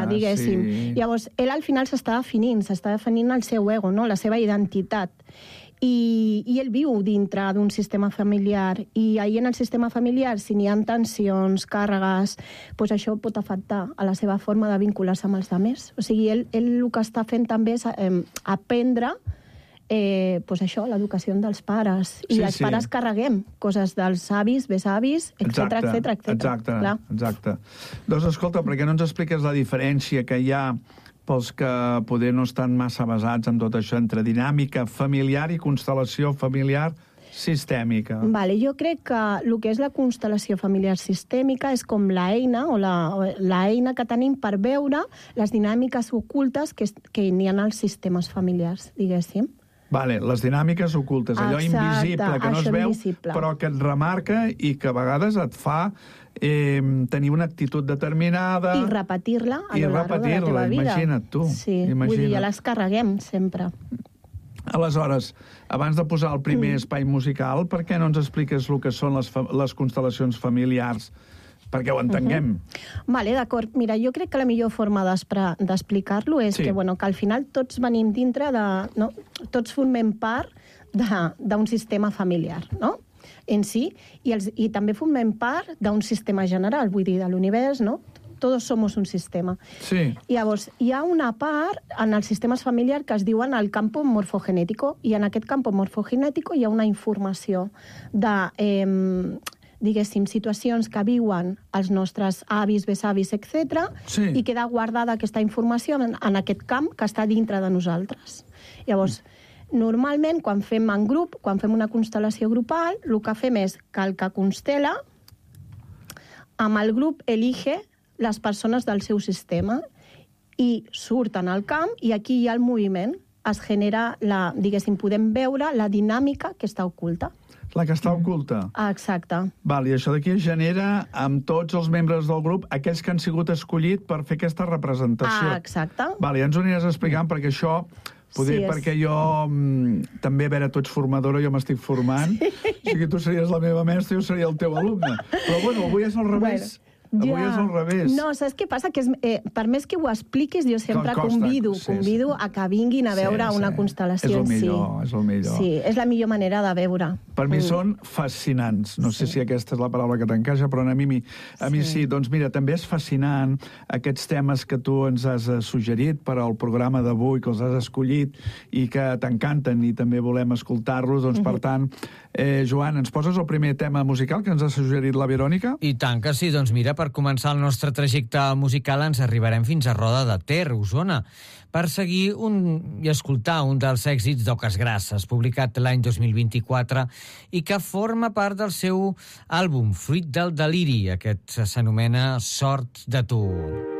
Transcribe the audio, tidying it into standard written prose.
diguéssim. sí. Llavors, ell al final s'està definint el seu ego, no? La seva identitat. I ell viu dintre d'un sistema familiar, i ahir en el sistema familiar, si n'hi ha tensions, càrregues, doncs això pot afectar a la seva forma de vincular-se amb els altres. O sigui, ell el que està fent també és aprendre doncs això, l'educació dels pares. I els pares carreguem coses dels avis, besavis, etc. Exacte. Doncs escolta, per què no ens expliques la diferència que hi ha pels que poder no estan massa basats en tot això, entre dinàmica familiar i constel·lació familiar sistèmica? Vale, jo crec que el que és la constel·lació familiar sistèmica és com l'eina o l'eina que tenim per veure les dinàmiques ocultes que n'hi ha als sistemes familiars, diguéssim. Vale, les dinàmiques ocultes, allò invisible que no es veu, però que et remarca i que a vegades et fa tenir una actitud determinada... I repetir-la a lo llarg de la teva vida. Imagina't tu. Sí, vull dir, ja les carreguem sempre. Aleshores, abans de posar el primer espai musical, per què no ens expliques el que són les constel·lacions familiars? Perquè ho entenguem. Vale, d'acord. Mira, jo crec que la millor forma d'explicar-lo és que al final tots venim dintre de... No? Tots formem part d'un sistema familiar, no? En si, i també formem part d'un sistema general, vull dir, de l'univers, no? Todos somos un sistema. Sí. Llavors, hi ha una part en els sistemes familiars que es diuen el campo morfogenètico, i en aquest campo morfogenètico hi ha una informació de... diguéssim, situacions que viuen els nostres avis, besavis, etc. I queda guardada aquesta informació en aquest camp que està dintre de nosaltres. Llavors, normalment, quan fem en grup, quan fem una constel·lació grupal, el que fem és que el que constel·la, amb el grup elige les persones del seu sistema i surten al camp, i aquí hi ha el moviment. Es genera, diguéssim, podem veure la dinàmica que està oculta. La que està oculta. Exacte. Val, i això d'aquí es genera amb tots els membres del grup, aquells que han sigut escollits per fer aquesta representació. Exacte. Val, ja ens ho aniràs explicant, perquè això... perquè jo també, a veure, tu ets formadora, jo m'estic formant. O sigui, tu series la meva mestra i jo seria el teu alumne. Però bueno, avui és al revés. Avui és al revés. No, saps què passa? Que per més que ho expliquis, jo sempre convido a que vinguin a veure una constel·lació en si. És el millor. Sí, és la millor manera de veure. Per mi són fascinants. No sé si aquesta és la paraula que t'encaixa, però a mi sí. Doncs mira, també és fascinant aquests temes que tu ens has suggerit per al programa d'avui, que els has escollit i que t'encanten i també volem escoltar-los. Doncs, per tant, Joan, ens poses el primer tema musical que ens ha suggerit la Verònica? I tant que sí. Doncs mira, per començar el nostre trajecte musical ens arribarem fins a Roda de Ter, Osona, per seguir i escoltar un dels èxits d'Oques Grasses, publicat l'any 2024 i que forma part del seu àlbum Fruit del deliri. Aquest s'anomena Sort de tu.